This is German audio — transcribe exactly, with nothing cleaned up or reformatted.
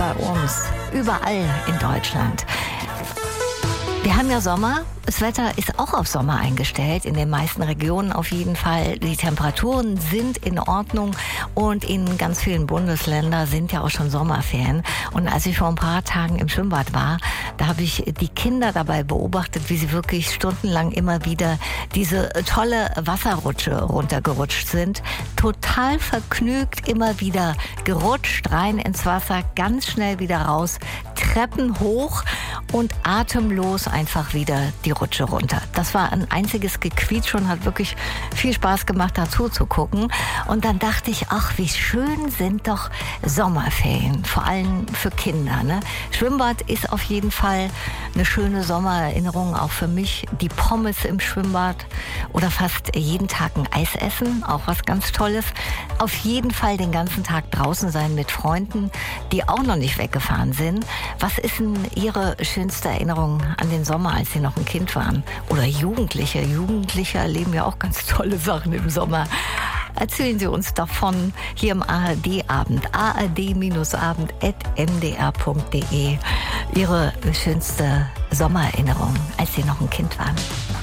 bei uns, überall in Deutschland. Wir haben ja Sommer. Das Wetter ist auch auf Sommer eingestellt, in den meisten Regionen auf jeden Fall. Die Temperaturen sind in Ordnung und in ganz vielen Bundesländern sind ja auch schon Sommerferien. Und als ich vor ein paar Tagen im Schwimmbad war, da habe ich die Kinder dabei beobachtet, wie sie wirklich stundenlang immer wieder diese tolle Wasserrutsche runtergerutscht sind. Total vergnügt, immer wieder gerutscht, rein ins Wasser, ganz schnell wieder raus, Treppen hoch und atemlos einfach wieder die Rutsche runter. Das war ein einziges Gequietsch und hat wirklich viel Spaß gemacht, dazu zu gucken. Und dann dachte ich, ach, wie schön sind doch Sommerferien, vor allem für Kinder, ne? Schwimmbad ist auf jeden Fall eine schöne Sommererinnerung, auch für mich. Die Pommes im Schwimmbad oder fast jeden Tag ein Eis essen, auch was ganz Tolles. Auf jeden Fall den ganzen Tag draußen sein mit Freunden, die auch noch nicht weggefahren sind. Was ist denn Ihre schönste Erinnerung an den Sommer, als Sie noch ein Kind waren? Oder Jugendliche. Jugendliche erleben ja auch ganz tolle Sachen im Sommer. Erzählen Sie uns davon hier im A R D-Abend. a r d abend at m d r punkt d e. Ihre schönste Sommererinnerung, als Sie noch ein Kind waren.